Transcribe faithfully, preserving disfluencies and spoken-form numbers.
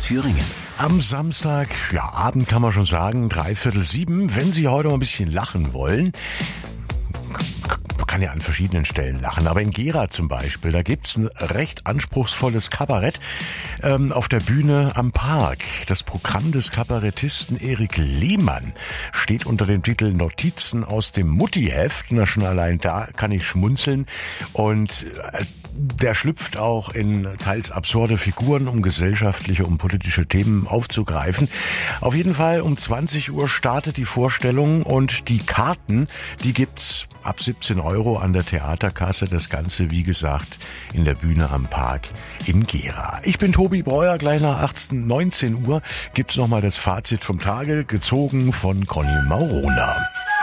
Thüringen. Am Samstag, ja, Abend kann man schon sagen, dreiviertel sieben. Wenn Sie heute mal ein bisschen lachen wollen, man kann ja an verschiedenen Stellen lachen, aber in Gera zum Beispiel, da gibt's ein recht anspruchsvolles Kabarett ähm, auf der Bühne am Park. Das Programm des Kabarettisten Erik Lehmann steht unter dem Titel Notizen aus dem Muttiheft. Na, schon allein da kann ich schmunzeln. Und äh, der schlüpft auch in teils absurde Figuren, um gesellschaftliche, um politische Themen aufzugreifen. Auf jeden Fall um zwanzig Uhr startet die Vorstellung und die Karten, die gibt's ab siebzehn Euro an der Theaterkasse. Das Ganze, wie gesagt, in der Bühne am Park in Gera. Ich bin Tobi Breuer, gleich nach achtzehn, neunzehn Uhr gibt's nochmal das Fazit vom Tage, gezogen von Conny Maurona.